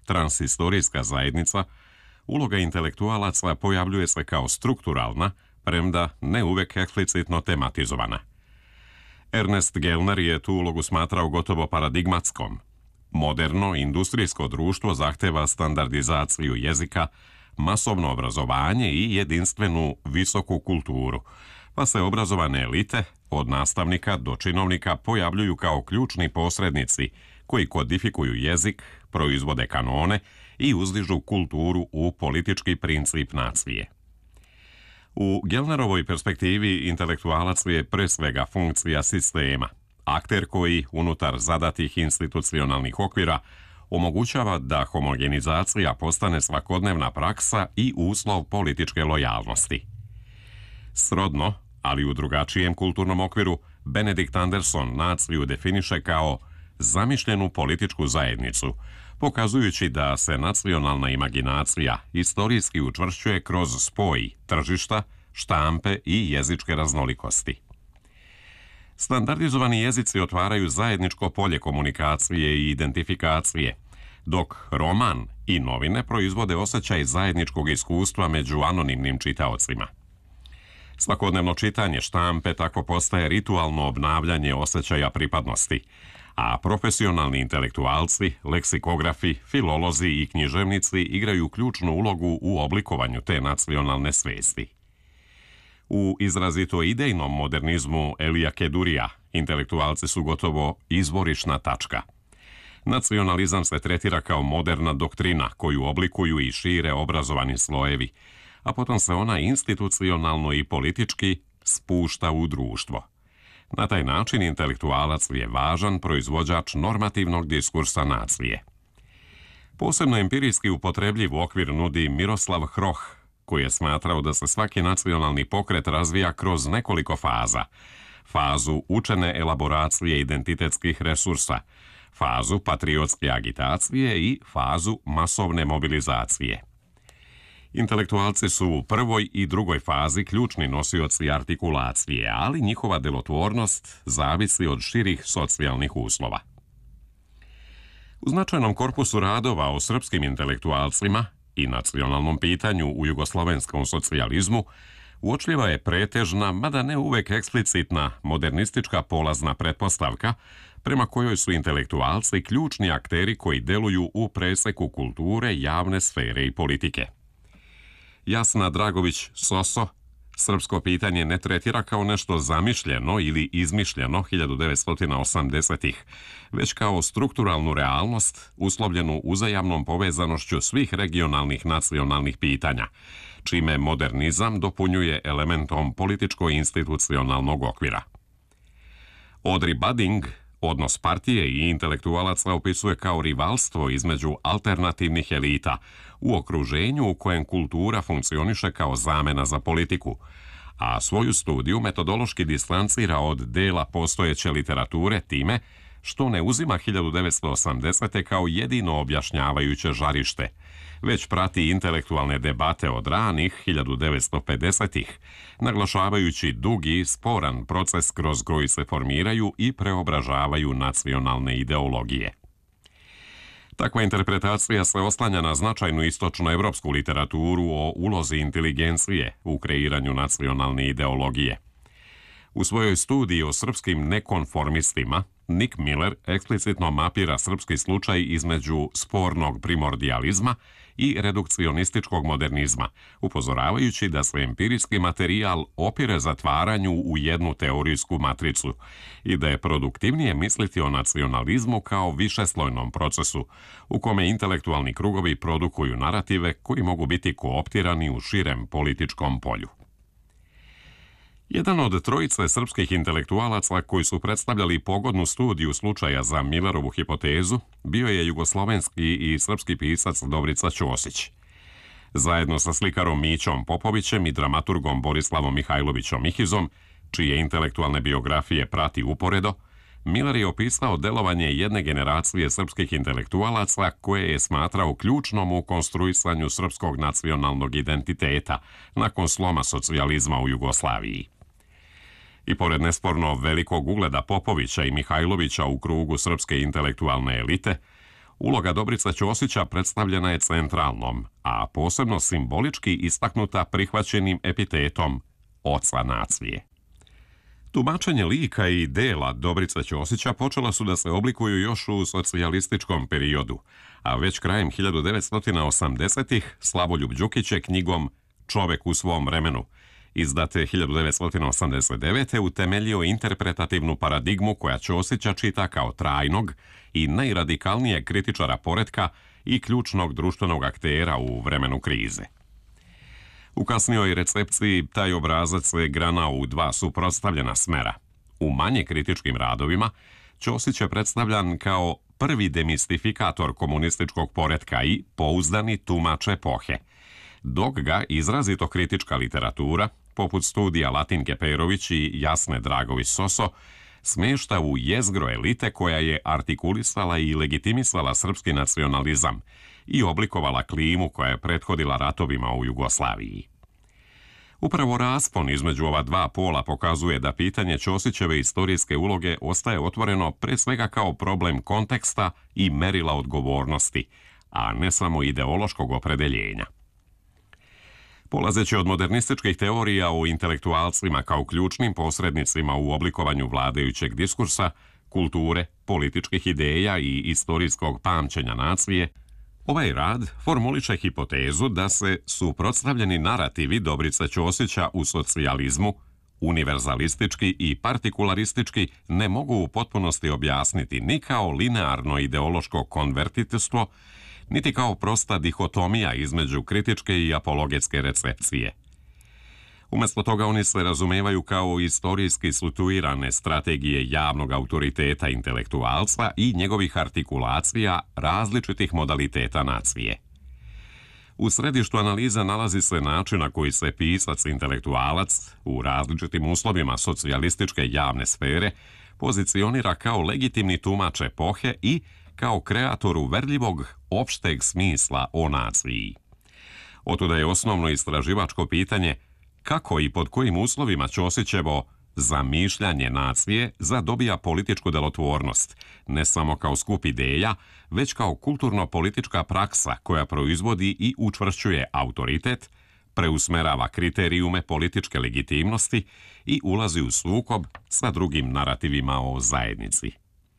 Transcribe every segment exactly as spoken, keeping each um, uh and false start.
transhistorijska zajednica, uloga intelektualaca pojavljuje se kao strukturalna, premda ne uvek eksplicitno tematizovana. Ernest Gellner je tu ulogu smatrao gotovo paradigmatskom. Moderno industrijsko društvo zahteva standardizaciju jezika, masovno obrazovanje i jedinstvenu visoku kulturu, pa se obrazovane elite, od nastavnika do činovnika, pojavljuju kao ključni posrednici koji kodifikuju jezik, proizvode kanone i uzdižu kulturu u politički princip nacije. U Gellnerovoj perspektivi intelektualac je pre svega funkcija sistema, akter koji, unutar zadatih institucionalnih okvira, omogućava da homogenizacija postane svakodnevna praksa i uslov političke lojalnosti. Srodno, ali u drugačijem kulturnom okviru, Benedict Anderson naciju definiše kao zamišljenu političku zajednicu, pokazujući da se nacionalna imaginacija istorijski učvršćuje kroz spoj tržišta, štampe i jezičke raznolikosti. Standardizovani jezici otvaraju zajedničko polje komunikacije i identifikacije, dok roman i novine proizvode osjećaj zajedničkog iskustva među anonimnim čitaocima. Svakodnevno čitanje štampe tako postaje ritualno obnavljanje osjećaja pripadnosti, a profesionalni intelektualci, leksikografi, filolozi i književnici igraju ključnu ulogu u oblikovanju te nacionalne svesti. U izrazito idejnom modernizmu Elija Kedurija intelektualci su gotovo izvorišna tačka. Nacionalizam se tretira kao moderna doktrina koju oblikuju i šire obrazovani slojevi, a potom se ona institucionalno i politički spušta u društvo. Na taj način intelektualac je važan proizvođač normativnog diskursa nacije. Posebno empirijski upotrebljiv okvir nudi Miroslav Hroh, koji je smatrao da se svaki nacionalni pokret razvija kroz nekoliko faza. Fazu učene elaboracije identitetskih resursa, fazu patriotske agitacije i fazu masovne mobilizacije. Intelektualci su u prvoj i drugoj fazi ključni nosioci artikulacije, ali njihova delotvornost zavisi od širih socijalnih uslova. U značajnom korpusu radova o srpskim intelektualcima i nacionalnom pitanju u jugoslovenskom socijalizmu uočljiva je pretežna, mada ne uvek eksplicitna, modernistička polazna pretpostavka prema kojoj su intelektualci ključni akteri koji deluju u preseku kulture, javne sfere i politike. Jasna Dragović Soso srpsko pitanje ne tretira kao nešto zamišljeno ili izmišljeno hiljadu devetsto osamdesetih, već kao strukturalnu realnost uslovljenu uzajamnom povezanošću svih regionalnih nacionalnih pitanja, čime modernizam dopunjuje elementom političko-institucionalnog okvira. Audrey Budding odnos partije i intelektualaca opisuje kao rivalstvo između alternativnih elita u okruženju u kojem kultura funkcioniše kao zamena za politiku, a svoju studiju metodološki distancira od dela postojeće literature time što ne uzima hiljadu devetsto osamdesete kao jedino objašnjavajuće žarište, već prati intelektualne debate od ranih hiljadu devetsto pedesetih, naglašavajući dugi, sporan proces kroz koji se formiraju i preobražavaju nacionalne ideologije. Takva interpretacija se oslanja na značajnu istočnoevropsku literaturu o ulozi inteligencije u kreiranju nacionalne ideologije. U svojoj studiji o srpskim nekonformistima, Nick Miller eksplicitno mapira srpski slučaj između spornog primordijalizma i redukcionističkog modernizma, upozoravajući da se empirijski materijal opire zatvaranju u jednu teorijsku matricu i da je produktivnije misliti o nacionalizmu kao višeslojnom procesu u kome intelektualni krugovi produkuju narative koji mogu biti kooptirani u širem političkom polju. Jedan od trojice srpskih intelektualaca koji su predstavljali pogodnu studiju slučaja za Millerovu hipotezu bio je jugoslovenski i srpski pisac Dobrica Ćosić. Zajedno sa slikarom Mićom Popovićem i dramaturgom Borislavom Mihajlovićom Mihizom, čije intelektualne biografije prati uporedo, Miller je opisao delovanje jedne generacije srpskih intelektualaca koje je smatrao ključnom u konstruisanju srpskog nacionalnog identiteta nakon sloma socijalizma u Jugoslaviji. I pored nesporno velikog ugleda Popovića i Mihajlovića u krugu srpske intelektualne elite, Uloga Dobrice Ćosića predstavljena je centralnom, a posebno simbolički istaknuta prihvaćenim epitetom oca nacije. Tumačenje lika i dela Dobrice Ćosića počela su da se oblikuju još u socijalističkom periodu, a već krajem hiljadu devetsto osamdesetih Slavoljub Đukić je knjigom Čovek u svom vremenu, izdate hiljadu devetsto osamdeset devete utemeljio interpretativnu paradigmu koja Ćosića čita kao trajnog i najradikalnijeg kritičara poretka i ključnog društvenog aktera u vremenu krize. U kasnijoj recepciji taj obrazac se granao u dva suprotstavljena smera. U manje kritičkim radovima Ćosić je predstavljan kao prvi demistifikator komunističkog poretka i pouzdani tumač epohe, dok ga izrazito kritička literatura, poput studija Latinke Perović i Jasne Dragović Soso, smješta u jezgro elite koja je artikulisala i legitimisala srpski nacionalizam i oblikovala klimu koja je prethodila ratovima u Jugoslaviji. Upravo raspon između ova dva pola pokazuje da pitanje Ćosićeve istorijske uloge ostaje otvoreno pre svega kao problem konteksta i merila odgovornosti, a ne samo ideološkog opredeljenja. Polazeći od modernističkih teorija o intelektualcima kao ključnim posrednicima u oblikovanju vladajućeg diskursa, kulture, političkih ideja i istorijskog pamćenja nacije, ovaj rad formuliše hipotezu da se suprotstavljeni narativi Dobrice Ćosića u socijalizmu, univerzalistički i partikularistički, ne mogu u potpunosti objasniti ni kao linearno ideološko konvertitestvo, niti kao prosta dihotomija između kritičke i apologetske recepcije. Umjesto toga oni se razumevaju kao istorijski situirane strategije javnog autoriteta intelektualca i njegovih artikulacija različitih modaliteta nacije. U središtu analiza nalazi se način na koji se pisac intelektualac u različitim uslovima socijalističke javne sfere pozicionira kao legitimni tumač epohe i kao kreator uverljivog opšteg smisla o naciji. Otuda je osnovno istraživačko pitanje kako i pod kojim uslovima Ćosićevo zamišljanje nacije zadobija političku delotvornost, ne samo kao skup ideja, već kao kulturno-politička praksa koja proizvodi i učvršćuje autoritet, preusmerava kriterijume političke legitimnosti i ulazi u sukob sa drugim narativima o zajednici.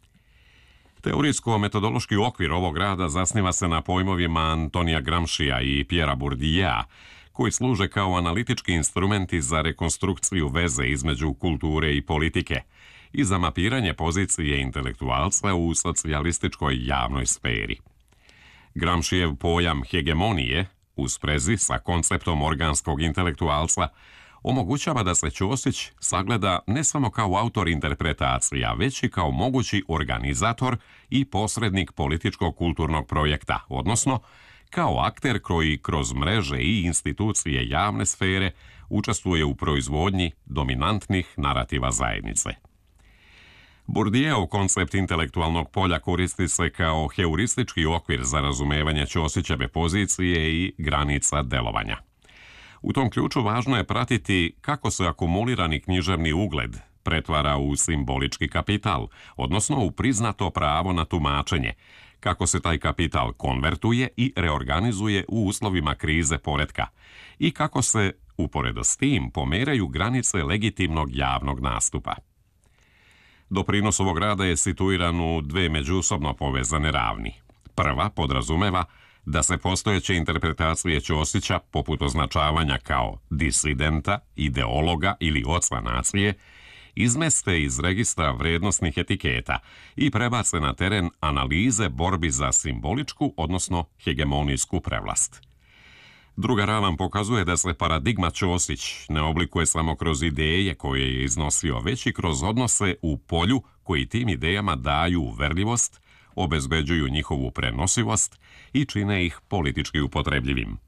Teorijsko-metodološki okvir ovog rada zasniva se na pojmovima Antonija Gramscija i Pierra Bourdieu'a, koji služe kao analitički instrumenti za rekonstrukciju veze između kulture i politike i za mapiranje pozicije intelektualca u socijalističkoj javnoj sferi. Gramscijev pojam hegemonije, u sprezi sa konceptom organskog intelektualca, omogućava da se Ćosić sagleda ne samo kao autor interpretacija, već i kao mogući organizator i posrednik političko-kulturnog projekta, odnosno kao akter koji kroz mreže i institucije javne sfere učestvuje u proizvodnji dominantnih narativa zajednice. Bourdieuov koncept intelektualnog polja koristi se kao heuristički okvir za razumevanje Ćosićeve pozicije i granica delovanja. U tom ključu važno je pratiti kako se akumulirani književni ugled pretvara u simbolički kapital, odnosno u priznato pravo na tumačenje, kako se taj kapital konvertuje i reorganizuje u uslovima krize poretka i kako se, uporedo s tim, pomeraju granice legitimnog javnog nastupa. Doprinos ovog rada je situiran u dve međusobno povezane ravni. Prva podrazumeva da se postojeće interpretacije Ćosića, poput označavanja kao disidenta, ideologa ili oca nacije, izmeste iz registra vrednostnih etiketa i prebace na teren analize borbi za simboličku, odnosno hegemonijsku prevlast. Druga ravan pokazuje da se paradigma Ćosić ne oblikuje samo kroz ideje koje je iznosio, već i kroz odnose u polju koji tim idejama daju uverljivost, obezbeđuju njihovu prenosivost i čine ih politički upotrebljivim.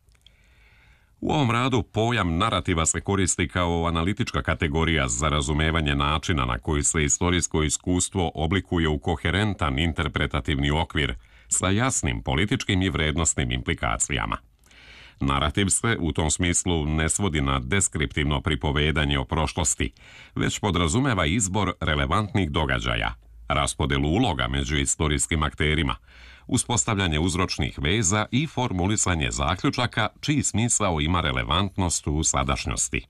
U ovom radu pojam narativa se koristi kao analitička kategorija za razumevanje načina na koji se istorijsko iskustvo oblikuje u koherentan interpretativni okvir sa jasnim političkim i vrednostnim implikacijama. Narativ se u tom smislu ne svodi na deskriptivno pripovedanje o prošlosti, već podrazumeva izbor relevantnih događaja, raspodelu uloga među istorijskim akterima, uspostavljanje uzročnih veza i formulisanje zaključaka čiji smisao ima relevantnost u sadašnjosti.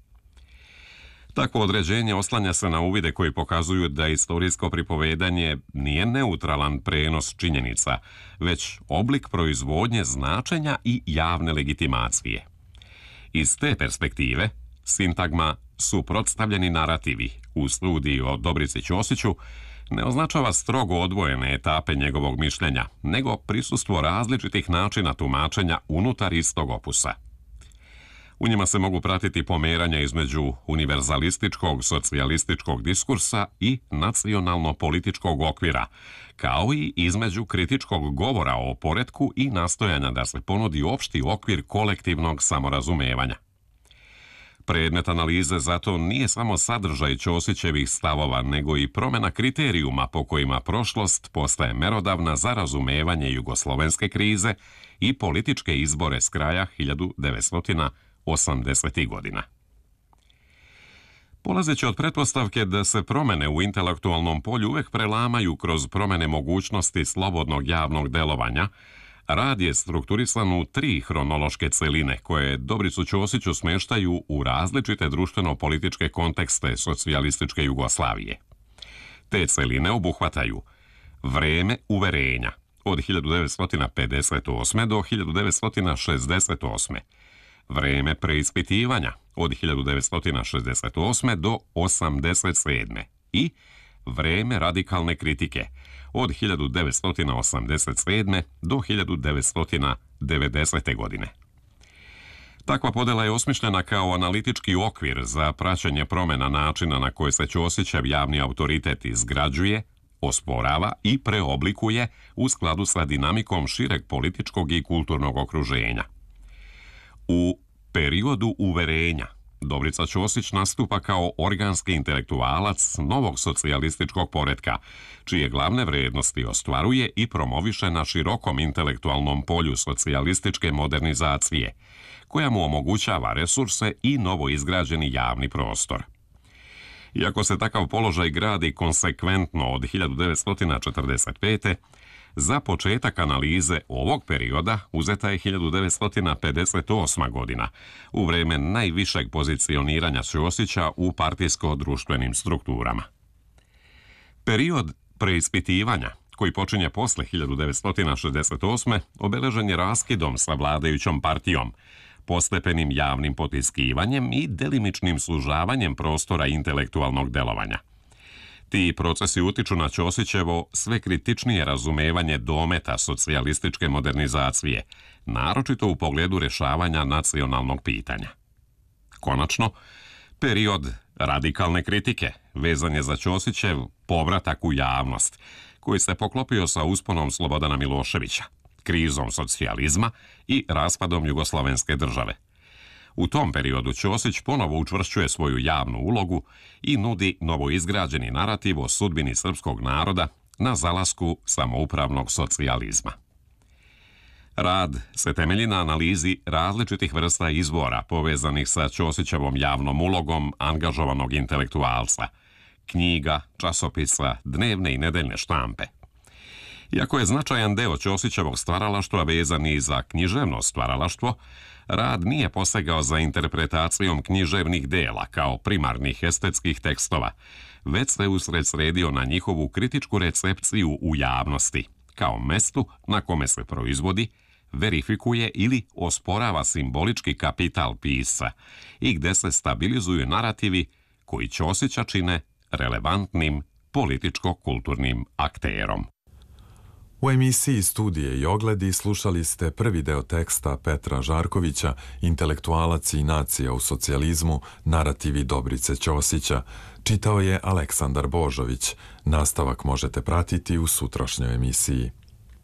Takvo određenje oslanja se na uvide koji pokazuju da istorijsko pripovedanje nije neutralan prenos činjenica, već oblik proizvodnje značenja i javne legitimacije. Iz te perspektive, sintagma suprotstavljeni narativi u studiji o Dobrici Ćosiću ne označava strogo odvojene etape njegovog mišljenja, nego prisustvo različitih načina tumačenja unutar istog opusa. U njima se mogu pratiti pomeranja između univerzalističkog socijalističkog diskursa i nacionalno-političkog okvira, kao i između kritičkog govora o poretku i nastojanja da se ponudi opšti okvir kolektivnog samorazumevanja. Predmet analize zato nije samo sadržaj Ćosićevih stavova, nego i promjena kriterijuma po kojima prošlost postaje merodavna za razumevanje jugoslovenske krize i političke izbore s kraja hiljadu devetsto osamdesetih godina. Polazeći od pretpostavke da se promjene u intelektualnom polju uvek prelamaju kroz promjene mogućnosti slobodnog javnog delovanja, rad je strukturisan u tri hronološke celine koje Dobricu Ćosiću smeštaju u različite društveno-političke kontekste socijalističke Jugoslavije. Te celine obuhvataju vreme uverenja od hiljadu devetsto pedeset osme do hiljadu devetsto šezdeset osme, vreme preispitivanja od hiljadu devetsto šezdeset osme do osamdeset sedme i vreme radikalne kritike od hiljadu devetsto osamdeset sedme do hiljadu devetsto devedesete godine. Takva podela je osmišljena kao analitički okvir za praćenje promjena načina na koje se Ćosićev javni autoritet izgrađuje, osporava i preoblikuje u skladu sa dinamikom šireg političkog i kulturnog okruženja. U periodu uverenja Dobrica Ćosić nastupa kao organski intelektualac novog socijalističkog poretka, čije glavne vrednosti ostvaruje i promoviše na širokom intelektualnom polju socijalističke modernizacije, koja mu omogućava resurse i novoizgrađeni javni prostor. Iako se takav položaj gradi konsekventno od hiljadu devetsto četrdeset pete. Za početak analize ovog perioda uzeta je hiljadu devetsto pedeset osma. godina, u vreme najvišeg pozicioniranja Ćosića u partijsko-društvenim strukturama. Period preispitivanja, koji počinje posle hiljadu devetsto šezdeset osme. obeležen je raskidom sa vladajućom partijom, postepenim javnim potiskivanjem i delimičnim sužavanjem prostora intelektualnog delovanja. Ti procesi utiču na Ćosićevo sve kritičnije razumevanje dometa socijalističke modernizacije, naročito u pogledu rješavanja nacionalnog pitanja. Konačno, period radikalne kritike vezan je za Ćosićev povratak u javnost, koji se poklopio sa usponom Slobodana Miloševića, krizom socijalizma i raspadom jugoslovenske države. U tom periodu Ćosić ponovo učvršćuje svoju javnu ulogu i nudi novoizgrađeni narativ o sudbini srpskog naroda na zalasku samoupravnog socijalizma. Rad se temelji na analizi različitih vrsta izvora povezanih sa Ćosićevom javnom ulogom angažovanog intelektualca, knjiga, časopisa, dnevne i nedeljne štampe. Iako je značajan deo Ćosićevog stvaralaštva vezan i za književno stvaralaštvo, rad nije posegao za interpretacijom književnih dela kao primarnih estetskih tekstova, već se usredsredio na njihovu kritičku recepciju u javnosti, kao mestu na kome se proizvodi, verifikuje ili osporava simbolički kapital pisca i gde se stabilizuju narativi koji Ćosića čine relevantnim političko-kulturnim akterom. U emisiji Studije i ogledi slušali ste prvi deo teksta Petra Žarkovića, Intelektualac i nacija u socijalizmu, narativi Dobrice Ćosića. Čitao je Aleksandar Božović. Nastavak možete pratiti u sutrašnjoj emisiji.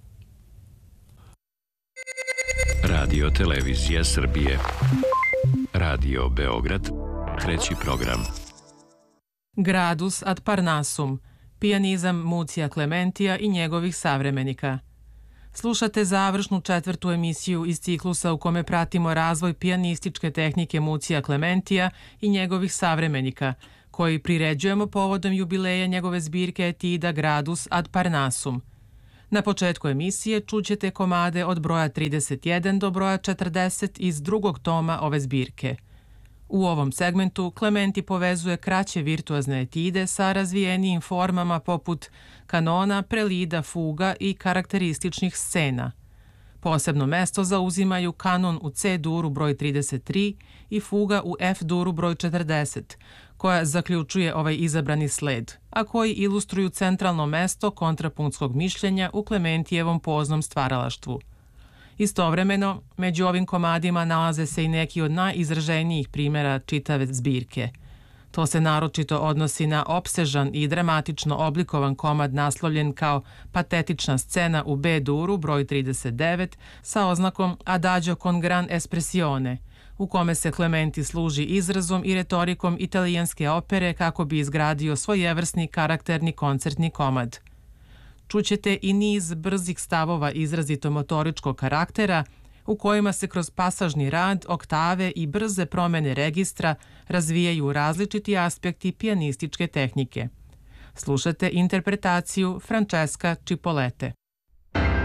Radio Televizija Srbije. Radio Beograd. Treći program. Gradus ad Parnasum. Pijanizam Mucija Klementija i njegovih savremenika. Slušate završnu četvrtu emisiju iz ciklusa u kome pratimo razvoj pijanističke tehnike Mucija Klementija i njegovih savremenika, koji priređujemo povodom jubileja njegove zbirke etida Gradus ad Parnasum. Na početku emisije čućete komade od broja trideset jedan do broja četrdeset iz drugog toma ove zbirke. U ovom segmentu Klementi povezuje kraće virtuozne etide sa razvijenijim formama poput kanona, prelida, fuga i karakterističnih scena. Posebno mesto zauzimaju kanon u C-duru broj trideset tri i fuga u F-duru broj četrdeset, koja zaključuje ovaj izabrani sled, a koji ilustruju centralno mesto kontrapunktskog mišljenja u Klementijevom poznom stvaralaštvu. Istovremeno, među ovim komadima nalaze se i neki od najizraženijih primjera čitave zbirke. To se naročito odnosi na opsežan i dramatično oblikovan komad naslovljen kao patetična scena u B-duru broj trideset devet sa oznakom Adagio con gran espressione, u kome se Klementi služi izrazom i retorikom italijanske opere kako bi izgradio svojevrsni karakterni koncertni komad. Čućete i niz brzih stavova izrazito motoričkog karaktera u kojima se kroz pasažni rad, oktave i brze promene registra razvijaju različiti aspekti pijanističke tehnike. Slušate interpretaciju Francesca Cipolete.